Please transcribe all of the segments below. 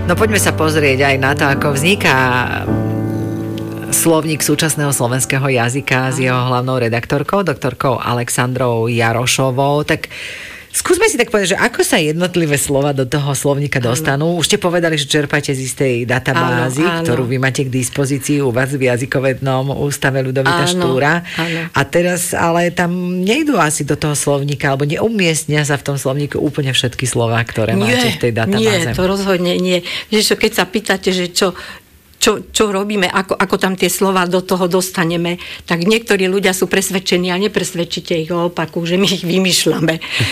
No poďme sa pozrieť aj na to, ako vzniká slovník súčasného slovenského jazyka s jeho hlavnou redaktorkou, doktorkou Alexandrou Jarošovou. Tak skúsme si tak povedať, že ako sa jednotlivé slova do toho slovníka dostanú. Už ste povedali, že čerpáte z istej databázy, ktorú vy máte k dispozícii u vás v jazykovednom ústave Ľudovita Štúra. A teraz ale tam nejdú asi do toho slovníka, alebo neumiestnia sa v tom slovníku úplne všetky slová, ktoré máte v tej databáze. Nie, to rozhodne nie. Keď sa pýtate, že čo robíme, ako tam tie slova do toho dostaneme, tak niektorí ľudia sú presvedčení a nepresvedčíte ich o opaku, že my ich vymýšľame.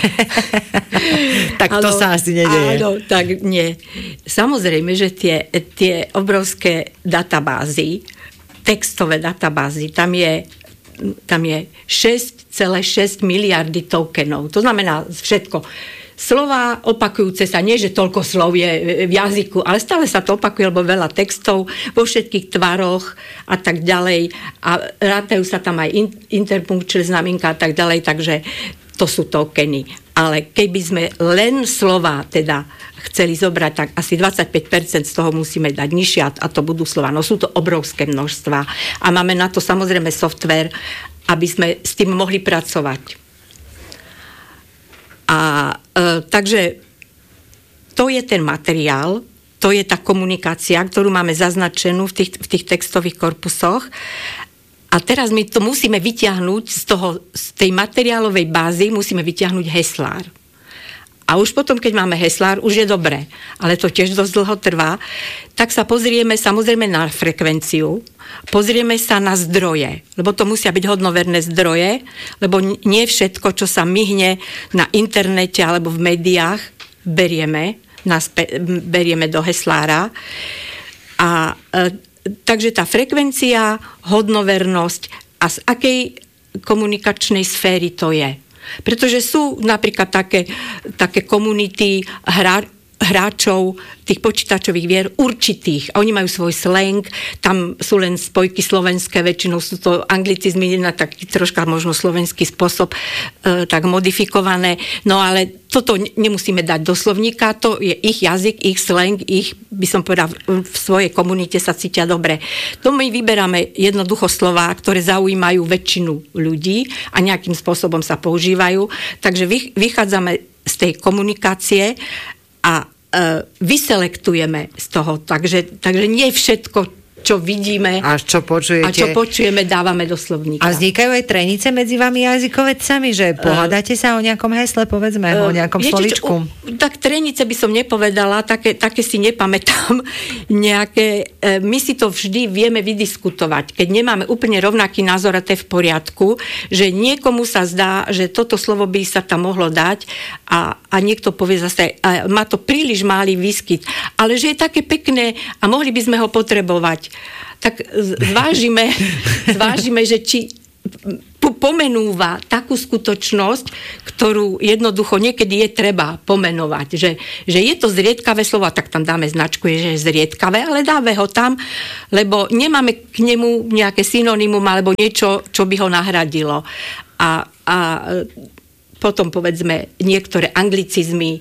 Tak to sa asi nedeje. Áno, tak nie. Samozrejme, že tie obrovské databázy, textové databázy, tam je 6,6 miliardy tokenov. To znamená všetko. Slová opakujúce sa, nie že toľko slov je v jazyku, ale stále sa to opakuje, lebo veľa textov vo všetkých tvaroch a tak ďalej. A rátajú sa tam aj interpunkčné znamienka a tak ďalej, takže to sú tokeny. Ale keby sme len slova teda chceli zobrať, tak asi 25% z toho musíme dať nižšie a to budú slova. No sú to obrovské množstva. A máme na to samozrejme software, aby sme s tým mohli pracovať. Takže to je ten materiál, to je tá komunikácia, ktorú máme zaznačenú v tých textových korpusoch. A teraz my to musíme vyťahnuť z tej materiálovej bázy, musíme vyťahnuť heslár. A už potom, keď máme heslár, už je dobré, ale to tiež dosť dlho trvá, tak sa pozrieme samozrejme na frekvenciu, pozrieme sa na zdroje, lebo to musia byť hodnoverné zdroje, lebo nie všetko, čo sa myhne na internete alebo v médiách, berieme do heslára. Takže tá frekvencia, hodnovernosť a z akej komunikačnej sféry to je. Pretože sú napríklad také komunity hráčov tých počítačových vier určitých. A oni majú svoj slang, tam sú len spojky slovenské, väčšinou sú to anglicizmy na taký troška možno slovenský spôsob tak modifikované. No ale toto nemusíme dať do slovníka, to je ich jazyk, ich slang, ich, by som povedala, v svojej komunite sa cítia dobre. To my vyberáme jednoducho slová, ktoré zaujímajú väčšinu ľudí a nejakým spôsobom sa používajú. Takže vychádzame z tej komunikácie a vyselektujeme z toho. Takže nie všetko, čo vidíme a čo počujeme, dávame do slovníka. A vznikajú aj trenice medzi vami jazykovedcami, že pohádate sa o nejakom hesle, povedzme, o nejakom slovíčku? Tak trenice by som nepovedala, také si nepamätám nejaké. My si to vždy vieme vydiskutovať. Keď nemáme úplne rovnaký názor, a to je v poriadku, že niekomu sa zdá, že toto slovo by sa tam mohlo dať a niekto povie zase, má to príliš malý výskyt, ale že je také pekné a mohli by sme ho potrebovať. Tak zvážime, že či pomenúva takú skutočnosť, ktorú jednoducho niekedy je treba pomenovať. Že je to zriedkavé slovo, tak tam dáme značku, že je zriedkavé, ale dáme ho tam, lebo nemáme k nemu nejaké synonymum alebo niečo, čo by ho nahradilo. A potom povedzme niektoré anglicizmy,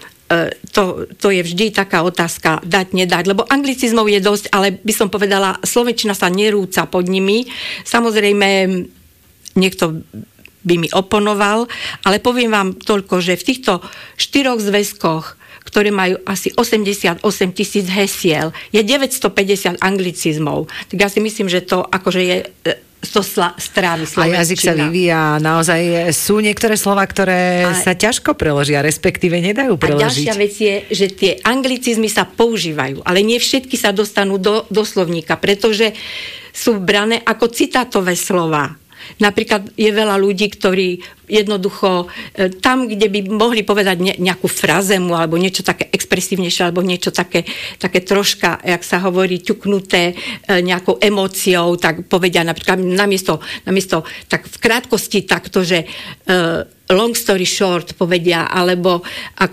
to je vždy taká otázka dať, nedať, lebo anglicizmov je dosť, ale by som povedala, slovenčina sa nerúca pod nimi. Samozrejme, niekto by mi oponoval, ale poviem vám toľko, že v týchto 4 zväzkoch, ktoré majú asi 88 000 hesiel, je 950 anglicizmov. Tak ja si myslím, že to akože je to strávi slovenčina. A jazyk sa vyvíja. Naozaj sú niektoré slova, ktoré sa ťažko preložia, respektíve nedajú preložiť. A ďalšia vec je, že tie anglicizmy sa používajú, ale nie všetky sa dostanú do slovníka, pretože sú brané ako citátové slova. Napríklad je veľa ľudí, ktorí jednoducho tam, kde by mohli povedať nejakú frazemu alebo niečo také expresívnejšie alebo niečo také troška, jak sa hovorí, ťuknuté nejakou emóciou, tak povedia napríklad namiesto tak v krátkosti takto, že long story short povedia, alebo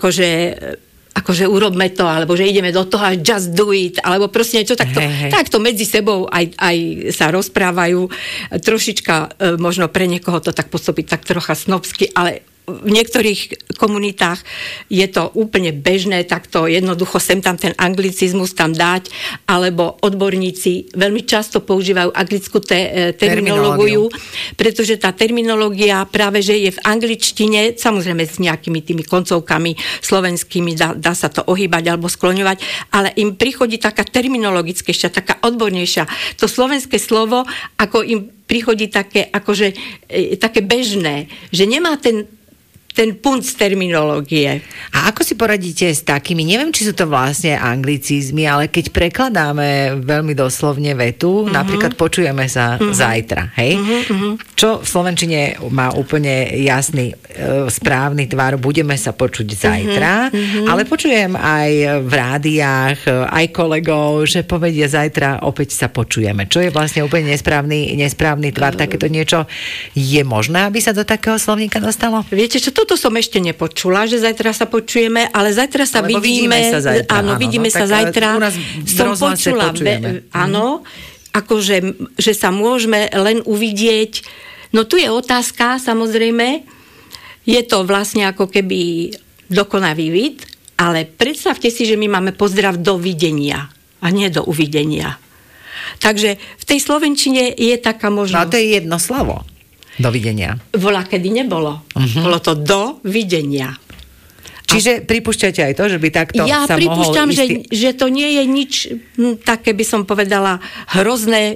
akože urobme to, alebo že ideme do toho, just do it, alebo proste niečo takto. Takto medzi sebou aj sa rozprávajú. Trošička možno pre niekoho to tak pôsobí tak trocha snobsky, ale v niektorých komunitách je to úplne bežné, tak to jednoducho sem tam ten anglicizmus tam dať, alebo odborníci veľmi často používajú anglickú terminológiu, pretože tá terminológia práve, že je v angličtine, samozrejme s nejakými tými koncovkami slovenskými, dá sa to ohýbať alebo skloňovať, ale im prichodí taká terminologickejšia, taká odbornejšia. To slovenské slovo, ako im prichodí také, akože, také bežné, že nemá ten punc terminológie. A ako si poradíte s takými, neviem, či sú to vlastne anglicizmy, ale keď prekladáme veľmi doslovne vetu, napríklad počujeme sa zajtra, hej? Čo v slovenčine má úplne jasný, správny tvar, budeme sa počuť zajtra, ale počujem aj v rádiách, aj kolegov, že povedia zajtra opäť sa počujeme. Čo je vlastne úplne nesprávny tvar, takéto niečo je možné, aby sa do takého slovníka dostalo? Viete čo, toto som ešte nepočula, že zajtra sa počujeme, ale zajtra sa vidíme. Sa zajtra, áno, vidíme sa zajtra. Som počula, áno, akože, že sa môžeme len uvidieť. No tu je otázka, samozrejme, je to vlastne ako keby dokonavý vid, ale predstavte si, že my máme pozdrav dovidenia a nie do uvidenia. Takže v tej slovenčine je taká možnosť. No to je jedno slovo. Dovidenia. Volá, kedy nebolo. Bolo to dovidenia. Čiže pripúšťate aj to, že by takto ja sa mohol... Ja pripúšťam, že to nie je nič také, by som povedala, hrozné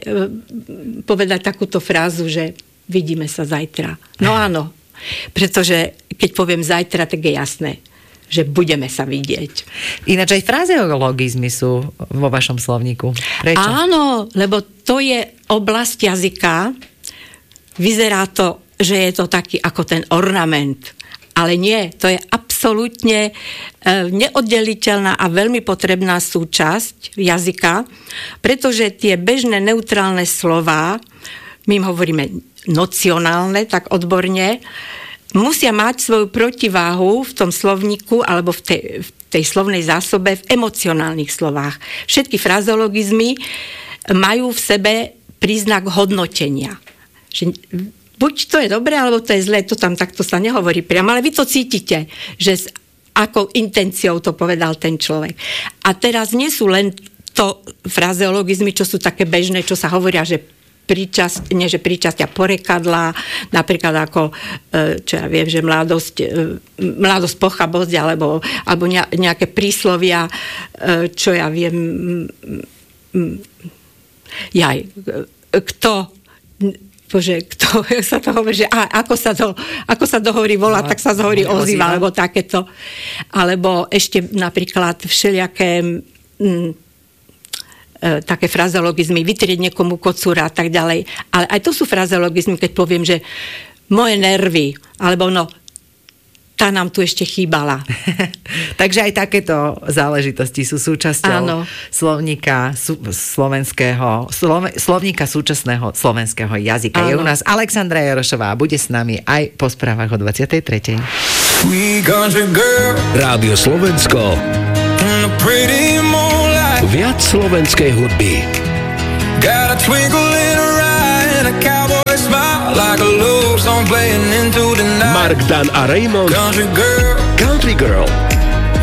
povedať takúto frázu, že vidíme sa zajtra. No áno, pretože keď poviem zajtra, tak je jasné, že budeme sa vidieť. Ináč aj frazeologizmy sú vo vašom slovníku. Prečo? Áno, lebo to je oblasť jazyka. Vyzerá to, že je to taký ako ten ornament. Ale nie, to je absolútne neoddeliteľná a veľmi potrebná súčasť jazyka, pretože tie bežné neutrálne slová, my im hovoríme nocionálne, tak odborne, musia mať svoju protiváhu v tom slovníku alebo v tej slovnej zásobe v emocionálnych slovách. Všetky frazeologizmy majú v sebe príznak hodnotenia. Že buď to je dobré, alebo to je zlé, to tam takto sa nehovorí priamo, ale vy to cítite, že s akou intenciou to povedal ten človek. A teraz nie sú len to frazeologizmy, čo sú také bežné, čo sa hovoria, že príčastia porekadla, napríklad ako, čo ja viem, že mladosť pochabosť, alebo nejaké príslovia, čo ja viem, kto sa to hovorí, že ako sa dohovorí volá, tak sa dohorí ozýva, alebo takéto. Alebo ešte napríklad všelijaké také frazeologizmy, vytrieť niekomu kocúra a tak ďalej. Ale aj to sú frazeologizmy, keď poviem, že moje nervy, alebo tá nám tu ešte chýbala. Takže aj takéto záležitosti sú súčasťou slovníka slovníka súčasného slovenského jazyka. Áno. Je u nás Alexandra Jarošová a bude s nami aj po správach o 23. Rádio Slovensko. Viac slovenskej hudby. Got a twinkle in her eye and a cowboy smile like a love song playing into the night. Mark Dan a Raymond. Country Girl.